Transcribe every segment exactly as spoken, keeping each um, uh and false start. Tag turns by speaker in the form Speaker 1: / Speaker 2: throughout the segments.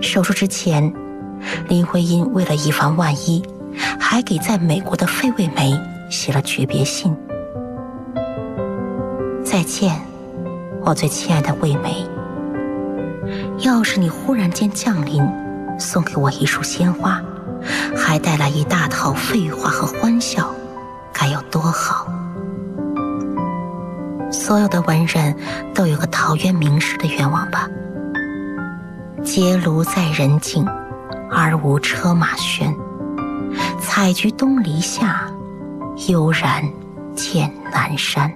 Speaker 1: 手术之前，林徽因为了以防万一，还给在美国的费慰梅写了诀别信。再见，我最亲爱的慰梅，要是你忽然间降临，送给我一束鲜花，还带来一大套废话和欢笑，该有多好。所有的文人都有个陶渊明式的愿望吧，结庐在人境，而无车马喧，采菊东篱下，悠然见南山。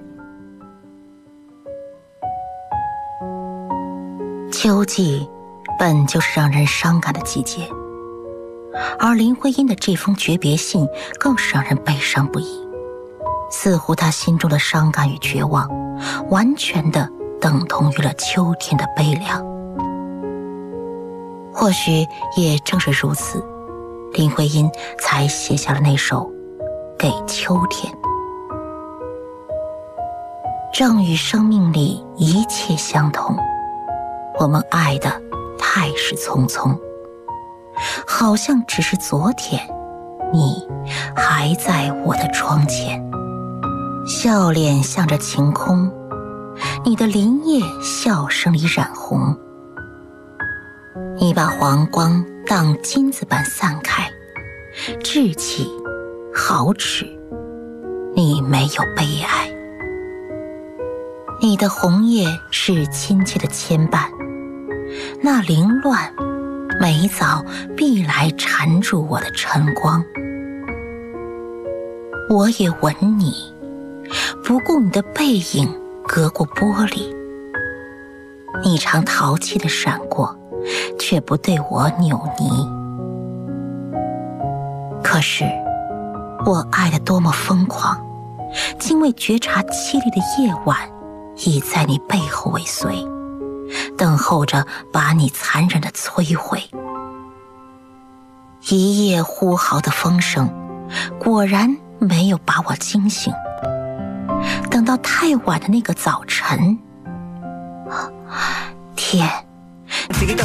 Speaker 1: 秋季本就是让人伤感的季节，而林徽因的这封诀别信更是让人悲伤不已，似乎她心中的伤感与绝望完全的等同于了秋天的悲凉。或许也正是如此，林徽因才写下了那首《给秋天》。正与生命里一切相同，我们爱的太是匆匆，好像只是昨天，你还在我的窗前，笑脸向着晴空，你的林叶笑声里染红，你把黄光当金子般散开，稚气豪侈，你没有悲哀。你的红叶是亲切的牵绊，那凌乱每早必来缠住我的晨光。我也吻你，不顾你的背影隔过玻璃，你常淘气地闪过，却不对我扭捏。可是我爱得多么疯狂，竟未觉察凄厉的夜晚已在你背后尾随，等候着把你残忍地摧毁。一夜呼号的风声果然没有把我惊醒，等到太晚的那个早晨，天